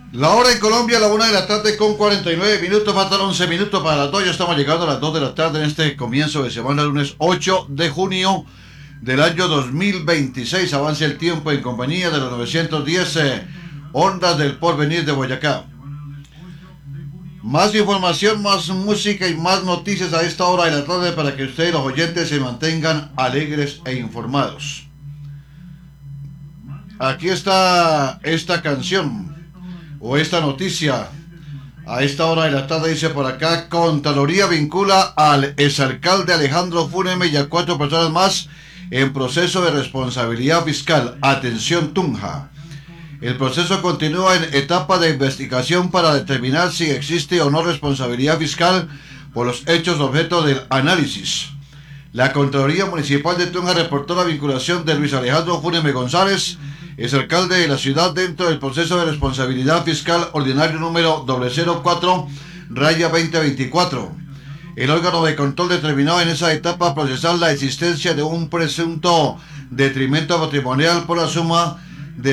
La hora en Colombia, la 1 de la tarde con 49 minutos, faltan 11 minutos para las 2, ya estamos llegando a las 2 de la tarde en este comienzo de semana, lunes 8 de junio del año 2026. Avanza el tiempo en compañía de los 910 ondas del porvenir de Boyacá. Más información, más música y más noticias a esta hora de la tarde para que ustedes, los oyentes, se mantengan alegres e informados. Aquí está esta canción o esta noticia. A esta hora de la tarde dice por acá: Contraloría vincula al exalcalde Alejandro Funeme y a 4 personas más en proceso de responsabilidad fiscal. Atención, Tunja. El proceso continúa en etapa de investigación para determinar si existe o no responsabilidad fiscal por los hechos objeto del análisis. La Contraloría Municipal de Tunja reportó la vinculación de Luis Alejandro Funeme González, exalcalde de la ciudad, dentro del proceso de responsabilidad fiscal ordinario número 004/2024. El órgano de control determinó en esa etapa procesal la existencia de un presunto detrimento patrimonial por la suma de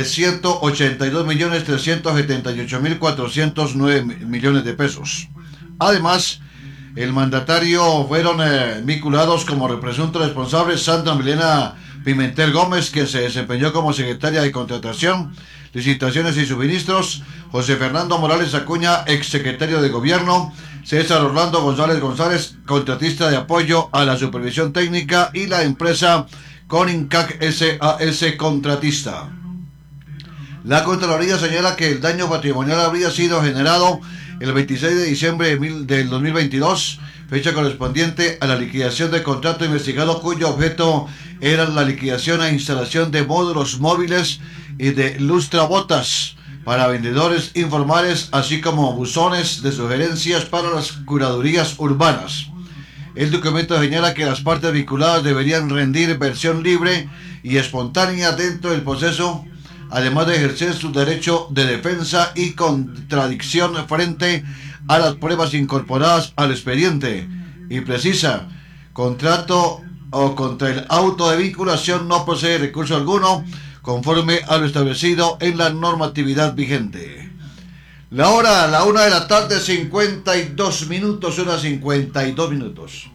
182.378.409 millones de pesos. Además, el mandatario fueron vinculados como presunto responsable Sandra Milena Pimentel Gómez, que se desempeñó como secretaria de Contratación, Licitaciones y Suministros; José Fernando Morales Acuña, exsecretario de Gobierno; César Orlando González González, contratista de apoyo a la supervisión técnica; y la empresa Conincac SAS, contratista. La Contraloría señala que el daño patrimonial habría sido generado el 26 de diciembre del 2022, fecha correspondiente a la liquidación del contrato investigado, cuyo objeto era la liquidación e instalación de módulos móviles y de lustrabotas para vendedores informales, así como buzones de sugerencias para las curadurías urbanas. El documento señala que las partes vinculadas deberían rendir versión libre y espontánea dentro del proceso, además de ejercer su derecho de defensa y contradicción frente a las pruebas incorporadas al expediente, y precisa: contrato o contra el auto de vinculación no posee recurso alguno, conforme a lo establecido en la normatividad vigente. La hora, la 1 de la tarde, 52 minutos, 1:52.